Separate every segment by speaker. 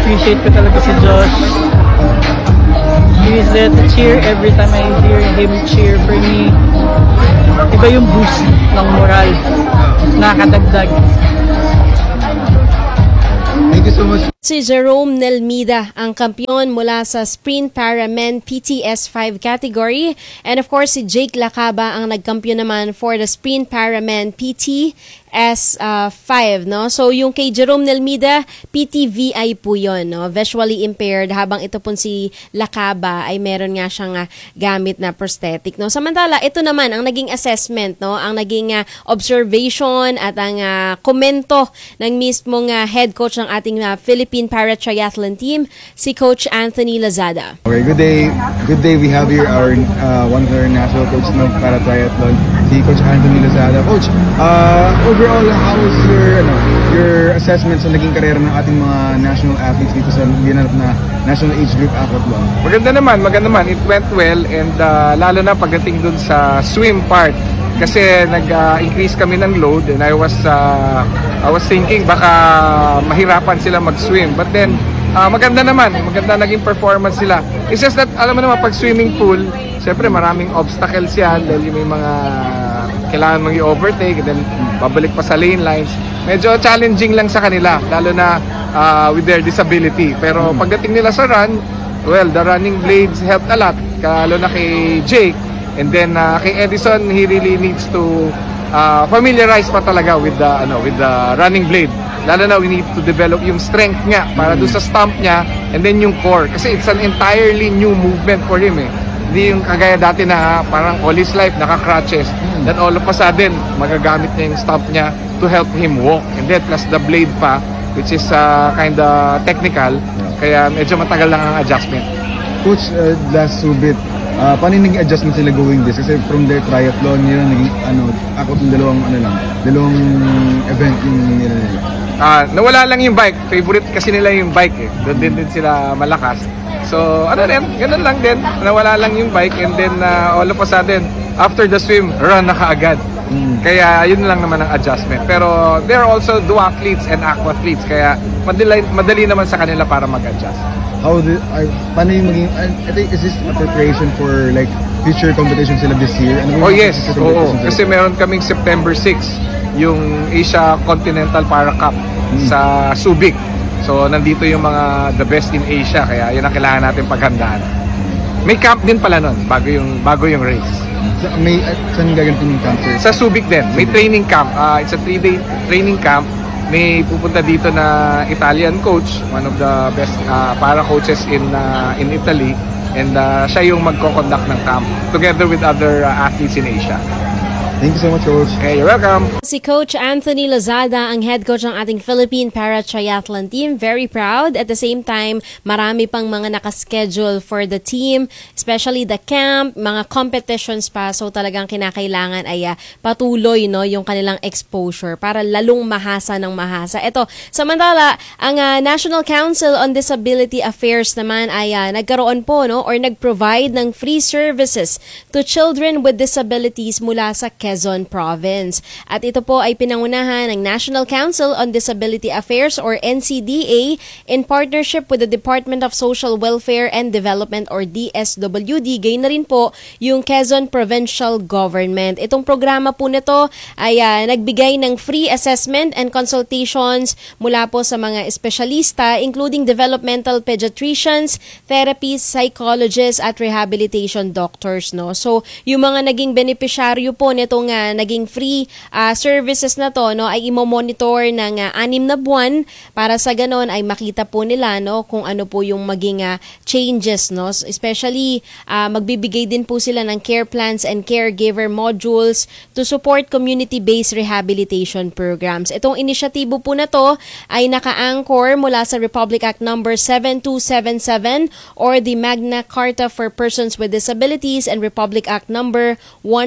Speaker 1: appreciate ko talaga si Josh. He is there to cheer every time I hear him cheer for me. Iba yung boost ng moral. Nakakadagdag.
Speaker 2: Thank you so much.
Speaker 3: Si Jerome Nelmida ang kampiyon mula sa Sprint Para Men PTS5 category. And of course, si Jake Lacaba ang nagkampiyon naman for the Sprint Para Men PTS5. No? So yung kay Jerome Nelmida, PTVI po yun. No? Visually impaired. Habang ito po si Lacaba ay meron nga siyang gamit na prosthetic. No? Samantala, ito naman ang naging assessment. No? Ang naging observation at ang komento ng mismong head coach ng ating Philippine Para Triathlon team, si Coach Anthony Lazada.
Speaker 2: Okay, good day. Good day. We have here our one of our national coach ng Para Triathlon, si Coach Anthony Lazada. Coach, overall, how was your assessment sa naging karera ng ating mga national athletes dito sa ginanap na National Age Group Aquathlon?
Speaker 4: Maganda naman. It went well, and lalo na pagdating dun sa swim part. Kasi nag-increase kami ng load, and I was thinking baka mahirapan sila mag-swim. But then, maganda naging performance sila. It's just that, alam mo naman, pag swimming pool, syempre maraming obstacles yan, dahil may mga kailangan mong i-overtake, and then babalik pa sa lane lines. Medyo challenging lang sa kanila, lalo na with their disability. Pero pagdating nila sa run, well, the running blades helped a lot, lalo na kay Jake. And then kay Edison, he really needs to familiarize pa talaga with the running blade. Lalo na we need to develop yung strength niya para doon sa stump niya, and then yung core. Kasi it's an entirely new movement for him eh. Hindi yung kagaya dati na parang all his life naka-crutches. Then all of a sudden, magagamit niya yung stump niya to help him walk. And then plus the blade pa, which is kinda technical. Kaya medyo matagal lang ang adjustment.
Speaker 2: Coach, last subit, paano yung naging adjustment sila going this? Kasi from their triathlon, yun ang naging, ako yung dalawang event yung nila.
Speaker 4: Nawala lang yung bike. Favorite kasi nila yung bike eh. Doon din sila malakas. So, ganun lang din. Nawala lang yung bike, and then all of a sudden, after the swim, run na kaagad. Kaya yun lang naman ang adjustment. Pero they're also duathletes and aquathletes. Kaya madali naman sa kanila para mag-adjust.
Speaker 2: Paano yung maging, I think, is this a preparation for like future competitions sila this year?
Speaker 4: Oh yes, oo. Kasi meron kaming September 6, yung Asia Continental Para Cup sa Subic. So nandito yung mga the best in Asia, kaya yun ang kailangan natin paghandaan. May camp din pala nun, bago yung race.
Speaker 2: Saan gagantin yung camp, sir?
Speaker 4: Sa Subic din, may training camp. It's a 3-day training camp. May pupunta dito na Italian coach, one of the best para coaches in Italy, and siya yung magko-conduct ng camp together with other athletes in Asia.
Speaker 2: Thank you so much, Coach.
Speaker 4: Okay, you're welcome.
Speaker 3: Si Coach Anthony Lazada, ang head coach ng ating Philippine Para Triathlon team. Very proud. At the same time, marami pang mga nakaschedule for the team, especially the camp, mga competitions pa. So talagang kinakailangan ay patuloy yung kanilang exposure para lalong mahasa ng mahasa. Ito, samantala, ang National Council on Disability Affairs naman ay nagkaroon po or nag-provide ng free services to children with disabilities mula sa Quezon Province. At ito po ay pinangunahan ng National Council on Disability Affairs or NCDA in partnership with the Department of Social Welfare and Development or DSWD. Gayon na rin po yung Quezon Provincial Government. Itong programa po nito ay nagbigay ng free assessment and consultations mula po sa mga espesyalista including developmental pediatricians, therapists, psychologists at rehabilitation doctors. No? So yung mga naging benepisyaryo po nitong naging free services na to ay imo-monitor ng 6 na buwan para sa ganon ay makita po nila kung ano po yung maging changes. Especially magbibigay din po sila ng care plans and caregiver modules to support community-based rehabilitation programs. Itong inisyatibo po na to ay naka-anchor mula sa Republic Act number 7277 or the Magna Carta for Persons with Disabilities and Republic Act number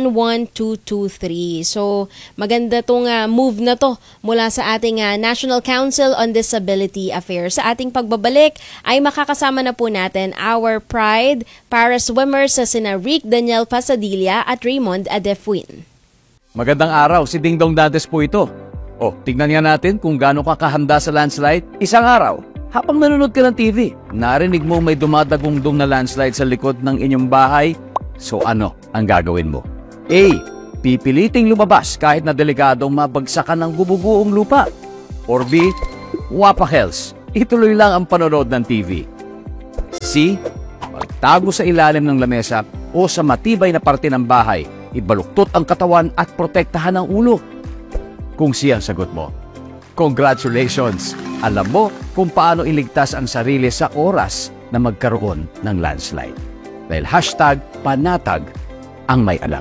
Speaker 3: 11223. So, maganda tong move na to mula sa ating National Council on Disability Affairs. Sa ating pagbabalik ay makakasama na po natin our Pride para swimmers sa sina Rick Daniel Pasadilla at Raymond Adefuin.
Speaker 5: Magandang araw, si Dingdong Dantes po ito. Tignan nga natin kung gaano ka kahanda sa landslide. Isang araw, Habang nanonood ka ng TV, narinig mo may dumadagong-dong na landslide sa likod ng inyong bahay. So ano ang gagawin mo? A. Pipiliting lumabas kahit na delikadong mabagsakan ng bububuong lupa. Or B. Wapakels, ituloy lang ang panonood ng TV. C. Magtago sa ilalim ng lamesa o sa matibay na parte ng bahay, ibaluktot ang katawan at protektahan ang ulo. Kung C ang sagot mo, congratulations! Alam mo kung paano iligtas ang sarili sa oras na magkaroon ng landslide. Dahil #panatag ang may alam.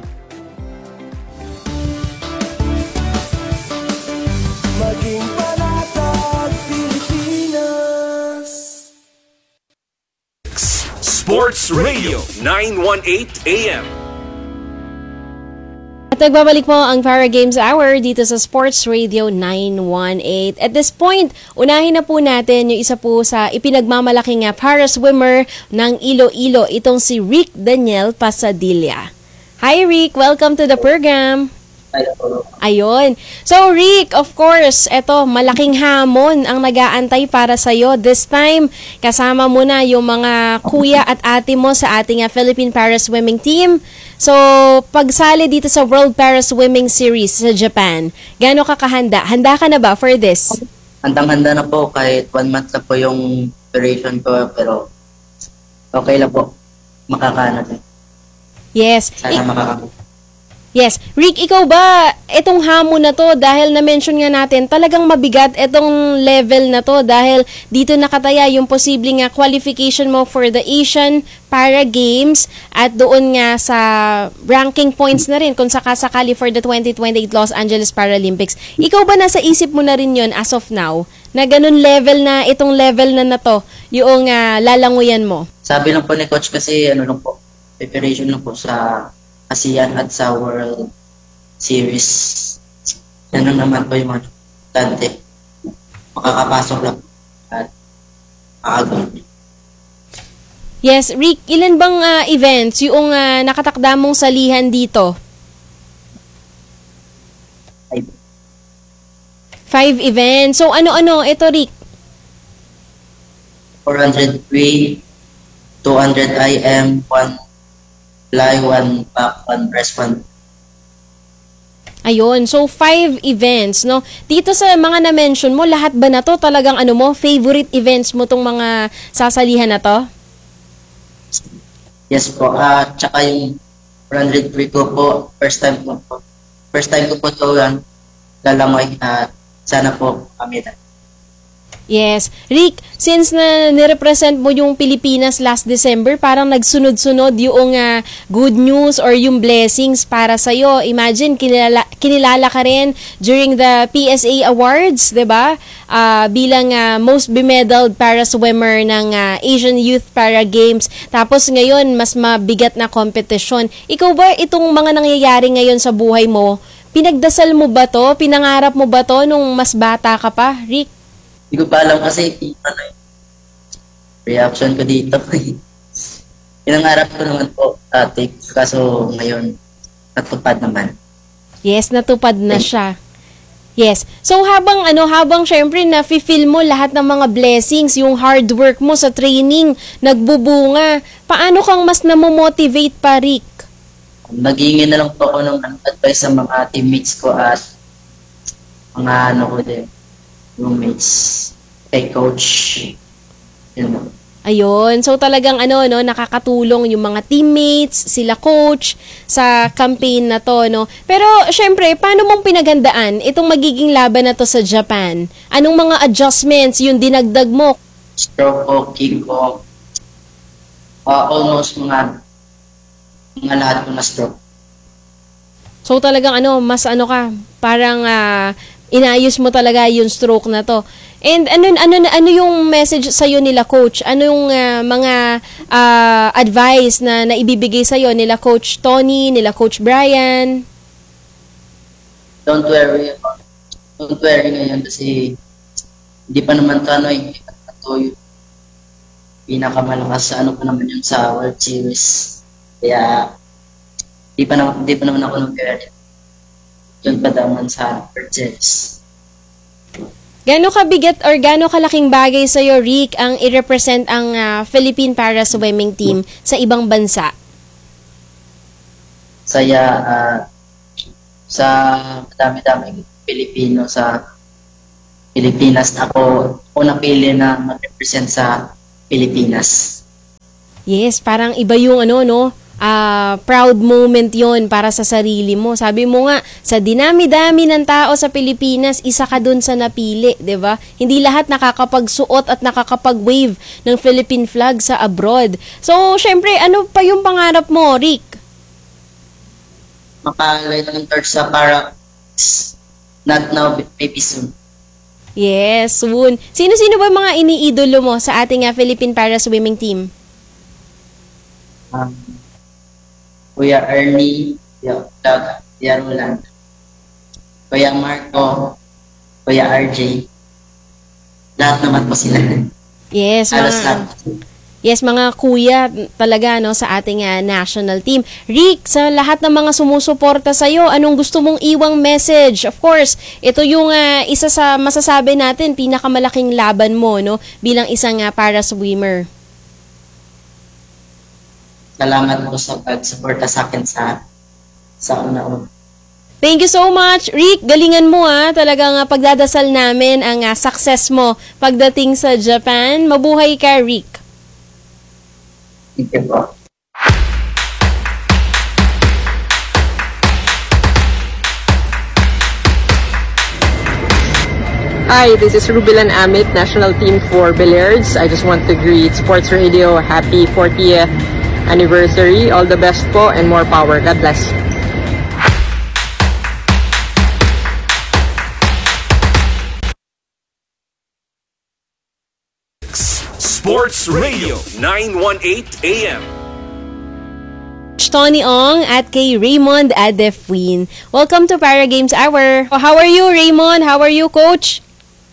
Speaker 6: Maging panatag Pilipinas.
Speaker 7: Sports Radio 918 AM.
Speaker 3: At nagbabalik po ang Para Games Hour dito sa Sports Radio 918. At this point, unahin na po natin yung isa po sa ipinagmamalaking para swimmer ng Iloilo, itong si Rick Daniel Pasadilla. Hi Rick, welcome to the program. Ayun. So Rick, of course, eto malaking hamon ang nag-aantay para sa'yo. This time, kasama mo na yung mga kuya at ate mo sa ating Philippine Para Swimming Team. So, pagsali dito sa World Para Swimming Series sa Japan, gaano ka kahanda? Handa ka na ba for this?
Speaker 8: Handang-handa na po kahit 1 month na po yung duration ko, pero okay lang po. Makakaano din.
Speaker 3: Yes.
Speaker 8: Sana makakaano.
Speaker 3: Yes. Rick, ikaw ba, itong hamon na to, dahil na-mention nga natin, talagang mabigat itong level na to dahil dito nakataya yung posibleng qualification mo for the Asian Para Games at doon nga sa ranking points na rin kung sakasakali for the 2028 Los Angeles Paralympics. Ikaw ba nasa isip mo na rin yon as of now? Na ganun level na, itong level na to, yung lalanguyan mo?
Speaker 8: Sabi lang po ni Coach kasi ano lang po, preparation lang po sa ASEAN at sa World Series. Yan lang naman po yung mga tante. Makakapasok lang at makagawin.
Speaker 3: Yes, Rick, ilan bang events yung nakatakda mong salihan dito? 5 events. So ano-ano ito, Rick?
Speaker 8: 400 free, 200 IM, 1 fly, 1 back, 1 breast, 1.
Speaker 3: Ayun, so 5 events, no? Dito sa mga na-mention mo, lahat ba na to talagang favorite events mo tong mga sasalihan na to?
Speaker 8: Yes po. Tsaka yung 400 free ko po, first time ko po. First time ko po ito lalangoy at sana po kami na.
Speaker 3: Yes. Rick, since na nirepresent mo yung Pilipinas last December, parang nagsunod-sunod yung good news or yung blessings para sa'yo. Imagine, kinilala ka rin during the PSA Awards, diba? Bilang most bemedaled para swimmer ng Asian Youth Para Games. Tapos ngayon, mas mabigat na competition. Ikaw ba, itong mga nangyayari ngayon sa buhay mo, pinagdasal mo ba to? Pinangarap mo ba to nung mas bata ka pa, Rick?
Speaker 8: Hindi ko pa alam kasi yung reaction ko dito. Pinangarap ko naman po dati, kaso ngayon natupad naman.
Speaker 3: Yes, natupad na siya. Yes. So habang syempre na-feel mo lahat ng mga blessings, yung hard work mo sa training, nagbubunga, paano kang mas namomotivate pa, Rick?
Speaker 8: Nagingin na lang po ako ng advice sa mga teammates ko at mga ko din. Roommates, kay coach, yun.
Speaker 3: Ayun, so talagang nakakatulong yung mga teammates, sila coach, sa campaign na to, no? Pero, syempre, paano mong pinagandaan itong magiging laban na to sa Japan? Anong mga adjustments yung dinagdag mo?
Speaker 8: Stroke ko, kick ko, almost mga lahat ko na stroke.
Speaker 3: So talagang mas ka, parang inayos mo talaga yung stroke na to. And ano yung message sa nila coach? Ano yung mga advice na naibibigay sa nila Coach Tony, nila Coach Brian?
Speaker 8: Don't worry ngayon kasi hindi pa naman ito yung pinakamalakas sa pa naman yun sa World Series. Kaya hindi pa naman ako nag-worry. Yun pa naman sa World Series.
Speaker 3: Gano'ng kabigat or gano'ng kalaking bagay sa'yo, Rick, ang i-represent ang Philippine Para Swimming Team sa ibang bansa?
Speaker 8: Saya sa dami-dami Pilipino sa Pilipinas. Ako napili na mag-represent sa Pilipinas.
Speaker 3: Yes, parang iba yung proud moment yon para sa sarili mo. Sabi mo nga, sa dinami-dami ng tao sa Pilipinas, isa ka dun sa napili, di ba? Hindi lahat nakakapagsuot at nakakapag-wave ng Philippine flag sa abroad. So, syempre, ano pa yung pangarap mo, Rick?
Speaker 8: Makalay ng torch sa para not now, maybe soon.
Speaker 3: Yes, soon. Sino-sino ba mga iniidolo mo sa ating Philippine Para Swimming Team?
Speaker 8: Kuya Ernie, Kuya Doug, Kuya Roland, Kuya Marco, Kuya RJ. Lahat naman po sila.
Speaker 3: Yes,
Speaker 8: Halos
Speaker 3: mga,
Speaker 8: lahat.
Speaker 3: yes, mga kuya talaga sa ating national team. Rick, sa lahat ng mga sumusuporta sa'yo, anong gusto mong iwang message? Of course, ito yung isa sa masasabi natin, pinakamalaking laban mo bilang isang para swimmer.
Speaker 8: Salamat po sa pag-suporta sa akin sa una-una.
Speaker 3: Thank you so much, Rick. Galingan mo Talagang pagdadasal namin ang success mo pagdating sa Japan. Mabuhay ka, Rick.
Speaker 8: Thank you po.
Speaker 9: Hi, this is Rubilan Amit, National Team for Billiards. I just want to greet Sports Radio a happy 40th anniversary. All the best po and more power. God bless.
Speaker 7: Sports Radio 918 AM.
Speaker 3: Tony Ong at kay Raymond Adefwin. Welcome to Para Games Hour. How are you, Raymond? How are you, Coach?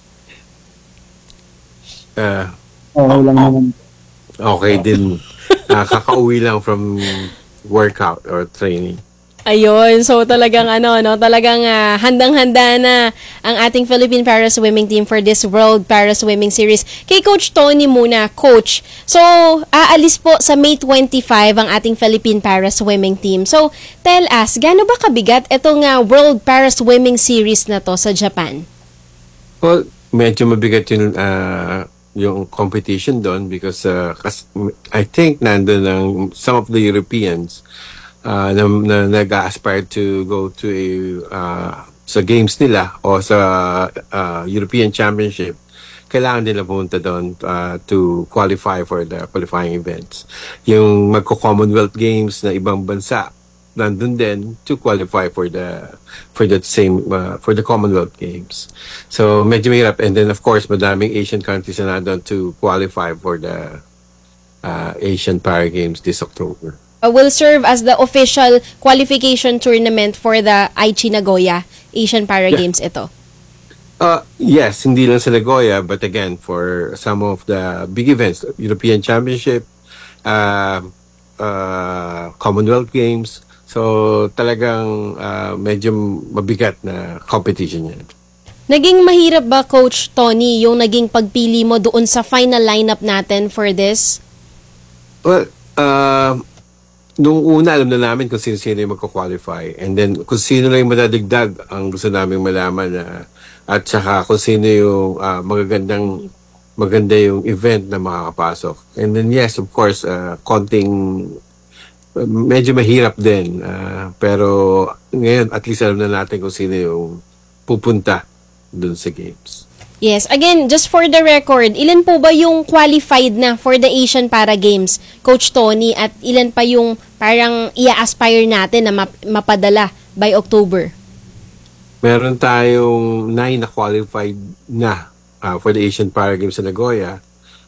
Speaker 10: Okay din. Kakauwi lang from workout or training.
Speaker 3: Ayun, so talagang talagang handang-handa na ang ating Philippine Para Swimming Team for this World Para Swimming Series. Kay Coach Tony muna, Coach. So, aalis po sa May 25 ang ating Philippine Para Swimming Team. So, tell us, gaano ba kabigat itong World Para Swimming Series na to sa Japan?
Speaker 10: Well, medyo mabigat yung competition doon because I think nandun ang some of the Europeans na nag-aspire to go to sa games nila o sa European Championship. Kailangan nila pumunta doon to qualify for the qualifying events. Yung magko-Commonwealth Games na ibang bansa nandun din to qualify for the Commonwealth Games. So medyo mahirap, and then of course madaming Asian countries na nandun to qualify for the Asian Para Games this October.
Speaker 3: Will serve as the official qualification tournament for the Aichi Nagoya Asian Para Games ito.
Speaker 10: Yes, hindi lang sa Nagoya, but again, for some of the big events, European Championship, Commonwealth Games, so talagang medyo mabigat na competition yan.
Speaker 3: Naging mahirap ba, Coach Tony, yung naging pagpili mo doon sa final lineup natin for this?
Speaker 10: Well, nung una, alam na namin kung sino-sino yung magko-qualify. And then, kung sino lang yung madadigdag, ang gusto namin malaman at saka kung sino yung maganda yung event na makakapasok. And then, yes, of course, medyo mahirap din. Pero, ngayon, at least alam na natin kung sino yung pupunta dun sa games.
Speaker 3: Yes, again, just for the record, ilan po ba yung qualified na for the Asian Para Games, Coach Tony, at ilan pa yung parang i-aspire natin na mapadala by October?
Speaker 10: Meron tayong 9 na qualified na for the Asian Para Games sa Nagoya.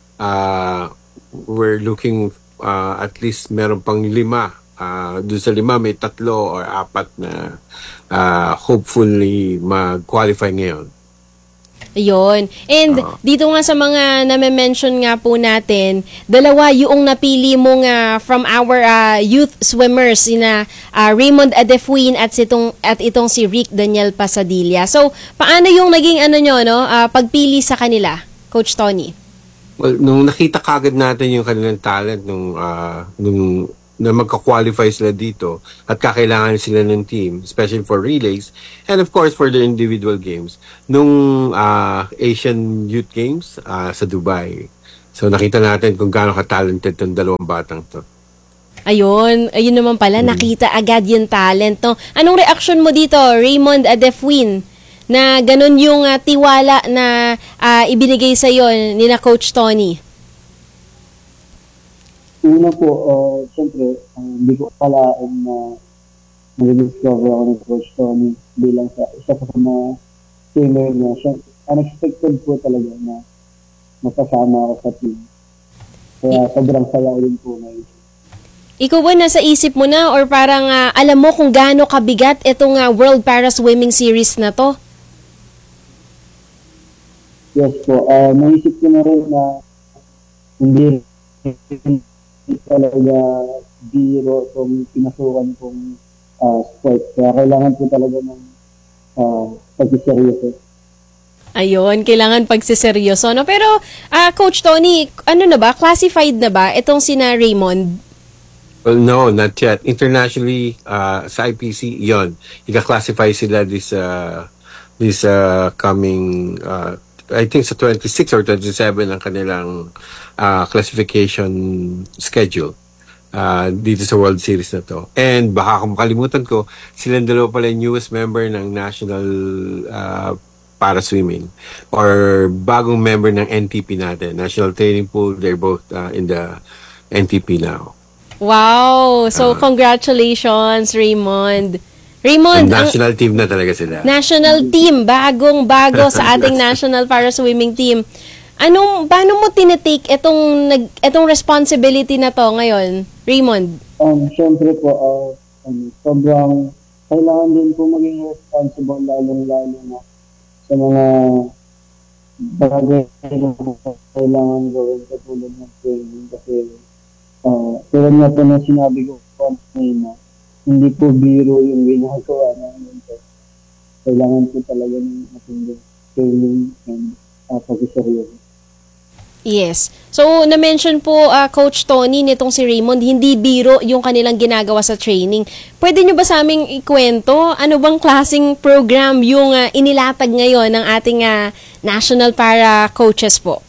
Speaker 10: We're looking at least meron pang 5. Doon sa 5 may 3 or 4 na hopefully mag-qualify ngayon.
Speaker 3: Yun. And dito nga sa mga na-mention nga po natin, dalawa yung napili mo nga from our youth swimmers, sina Raymond Adefuin at itong si Rick Daniel Pasadilla. So, paano yung naging pagpili sa kanila, Coach Tony?
Speaker 10: Well, nung nakita kagad natin yung kanilang talent nung na magka-qualify sila dito at kakailangan sila ng team, especially for relays and of course for the individual games nung Asian Youth Games sa Dubai. So nakita natin kung gaano ka-talented tong dalawang batang to.
Speaker 3: Ayun naman pala, nakita agad yung talent, no? Anong reaction mo dito, Raymond Adefuin, na ganun yung tiwala na ibinigay sa'yo nila Coach Tony?
Speaker 11: Una po, siyempre, hindi ko akalain na mag-discover ako ng Coach Tony bilang isa sa mga swimmer niya. Unexpected po talaga na mapasama ako sa team. Kaya sobrang saya rin po ngayon.
Speaker 3: Ikaw ba nasa isip mo na or parang alam mo kung gaano kabigat itong World Para Swimming Series na to?
Speaker 11: Yes po. Naisip ko na rin na hindi talaga biro itong pinasukan kong sport. Kaya kailangan po talaga ng pagsiseryoso.
Speaker 3: Ayun, kailangan pagsiseryoso, no? Pero, Coach Tony, ano na ba? Classified na ba itong sina Raymond?
Speaker 10: Well, no, not yet. Internationally, sa IPC, yon, ika-classify sila this coming, I think sa 26 or 27 ang kanilang classification schedule dito sa World Series na to. And baka kung makalimutan ko, silang dalawa pala yung newest member ng National Para Swimming or bagong member ng NTP natin, National Training Pool. They're both in the NTP now.
Speaker 3: Wow! So, congratulations, Raymond. Raymond,
Speaker 10: national team na talaga sila.
Speaker 3: National team, bagong-bago sa ating National Para Swimming Team. Paano mo tinitake itong responsibility na to ngayon, Raymond?
Speaker 11: Siyempre po, sobrang kailangan din po maging responsible lalong-lalo na sa mga bagay na kailangan gawin katulad ng training kasi tulad nga po na sinabi ko na hindi po biro yung ginagawa namin. Kailangan po talaga ng matinding training and pag-seryoso.
Speaker 3: Yes. So, na-mention po, Coach Tony, nitong si Raymond, hindi biro yung kanilang ginagawa sa training. Pwede nyo ba sa aming ikwento? Ano bang klaseng program yung inilatag ngayon ng ating National Para Coaches po?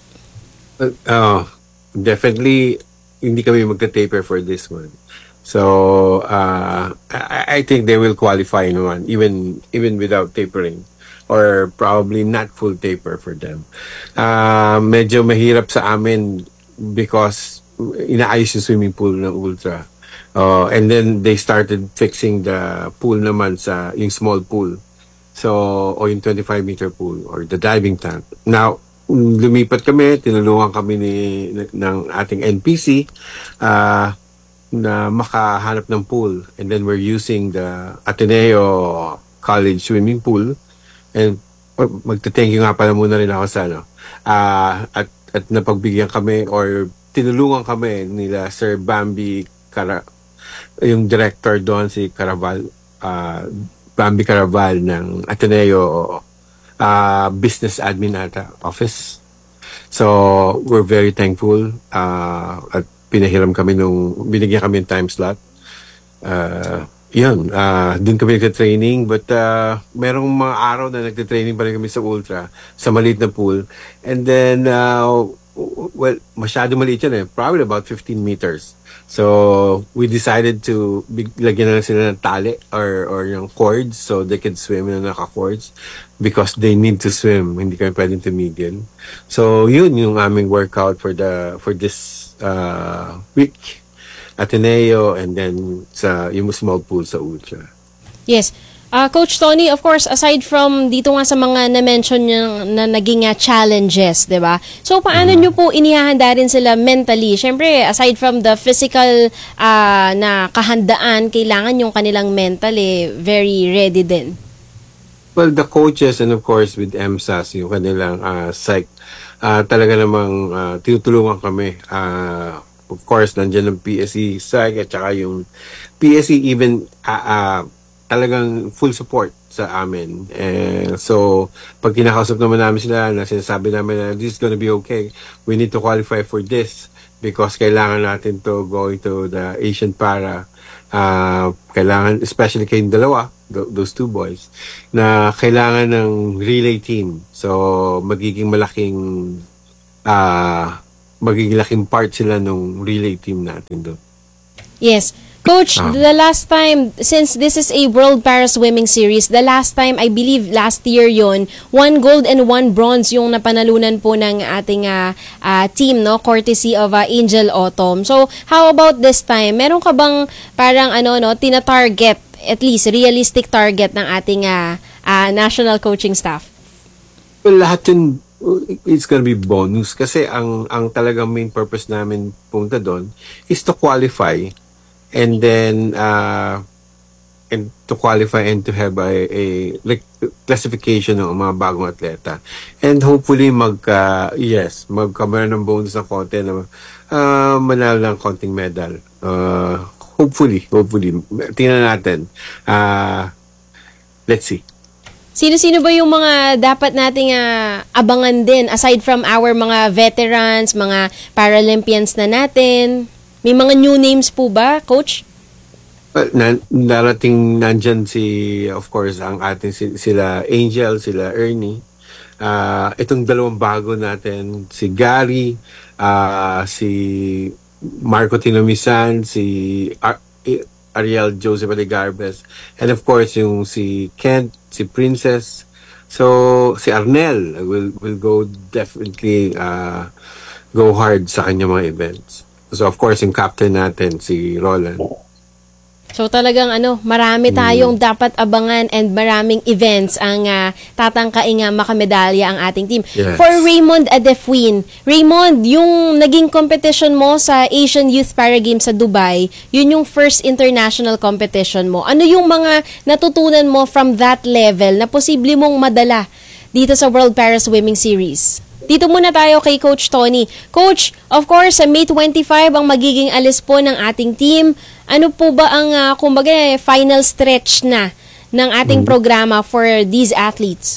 Speaker 10: Definitely, hindi kami magta-taper for this one. So, I think they will qualify naman, even without tapering. Or probably not full taper for them. Medyo mahirap sa amin because inaayos yung swimming pool ng Ultra. And then they started fixing the pool naman sa yung small pool. So, o yung 25-meter pool or the diving tank. Now, lumipat kami, tinulungan kami ng ating NPC na makahanap ng pool. And then we're using the Ateneo College swimming pool. And magte-thank you nga pala muna rin ako sa at napagbigyan kami or tinulungan kami nila Sir Bambi yung director doon si Caraval, Bambi Caraval ng Ateneo Business Admin office. So we're very thankful at binigyan kami ng time slot. Yun, dun kami nagka-training but merong mga araw na nagka-training pa rin kami sa Ultra, sa maliit na pool. And then, well, masyado maliit yan probably about 15 meters. So, we decided to lagyan na lang sila ng tali or yung cords so they can swim na naka-cords because they need to swim. Hindi kami pwedeng tumigil. So, yun yung aming workout for this week. Ateneo and then sa yung small pool sa Ultra.
Speaker 3: Yes. Coach Tony, of course, aside from dito nga sa mga na-mention na naging challenges, di ba? So, paano nyo po inihahanda rin sila mentally? Siyempre, aside from the physical na kahandaan, kailangan yung kanilang mentally very ready din.
Speaker 10: Well, the coaches and of course with MSAS, yung kanilang psych, talaga namang tinutulungan kami. Of course, nandiyan ang PSE psych at saka yung PSE even talagang full support sa amin. So, pag kinakausap naman namin sila, na sinasabi namin na this is gonna be okay, we need to qualify for this because kailangan natin to go to the Asian Para. Kailangan, especially kayong dalawa, those two boys, na kailangan ng relay team. So, magiging laking part sila nung relay team natin doon.
Speaker 3: Yes. Coach, the last time, since this is a World Para Swimming Series, the last time, I believe last year yon, 1 gold and 1 bronze yung napanalunan po ng ating team, no? Courtesy of Angel Autumn. So, how about this time? Meron ka bang parang tina-target, at least realistic target ng ating national coaching staff?
Speaker 10: Well, lahat yun, it's gonna be bonus kasi ang talagang main purpose namin punta doon is to qualify and then and to qualify and to have a classification ng mga bagong atleta. And hopefully magkameron ng bonus na konti na manalo ng konting medal. Hopefully. Tingnan natin. Let's see.
Speaker 3: Sino-sino ba yung mga dapat nating abangan din aside from our mga veterans, mga Paralympians na natin? May mga new names po ba, Coach?
Speaker 10: Nandyan of course, ang ating sila Angel, sila Ernie. Itong dalawang bago natin, si Gary, si Marco Tinomisan, si Ariel Joseph Aligarbes, and of course, yung si Kent, si Princess. So, si Arnel will go definitely go hard sa kanya mga events. So, of course, yung captain natin, si Roland.
Speaker 3: So talagang marami tayong dapat abangan and maraming events ang tatangkaing makamedalya ang ating team.
Speaker 10: Yes.
Speaker 3: For Raymond Adefuin, Raymond, yung naging competition mo sa Asian Youth Para Games sa Dubai, yun yung first international competition mo. Ano yung mga natutunan mo from that level na posible mong madala dito sa World Para Swimming Series? Dito muna tayo kay Coach Tony. Coach, of course, sa May 25 ang magiging alis po ng ating team. Ano po ba ang, final stretch na ng ating programa for these athletes?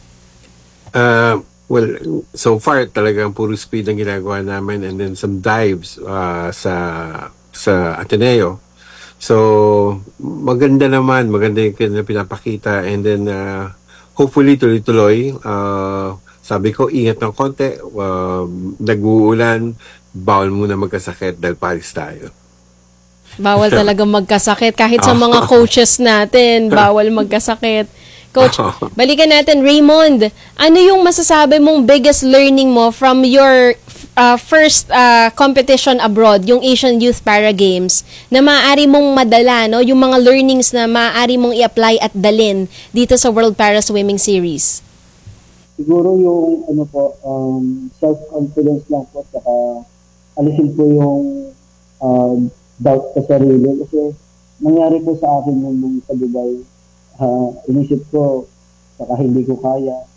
Speaker 10: Well, so far talagang puro speed ang ginagawa namin and then some dives sa Ateneo. So, maganda yung pinapakita and then hopefully tuloy-tuloy. Sabi ko, ingat ng konti, nag-uulan, bawal muna magkasakit dahil Paris tayo.
Speaker 3: Bawal talagang magkasakit. Kahit sa mga coaches natin, bawal magkasakit. Coach, balikan natin, Raymond, ano yung masasabi mong biggest learning mo from your first competition abroad, yung Asian Youth Para Games, na maaari mong madala, no? Yung mga learnings na maaari mong i-apply at dalin dito sa World Para Swimming Series?
Speaker 11: Siguro yung self-confidence lang po, saka alisin po yung doubt sa sarili. Kasi nangyari po sa akin yung sa Dubai, inisip ko, saka hindi ko kaya.